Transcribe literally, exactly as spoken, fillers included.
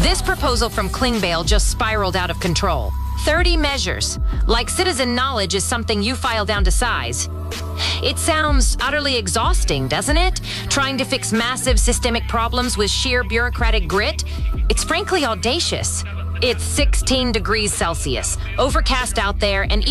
This proposal from Klingbeil just spiraled out of control. thirty measures, like citizen knowledge is something you file down to size. It sounds utterly exhausting, doesn't it? Trying to fix massive systemic problems with sheer bureaucratic grit? It's frankly audacious. It's sixteen degrees Celsius, overcast out there, and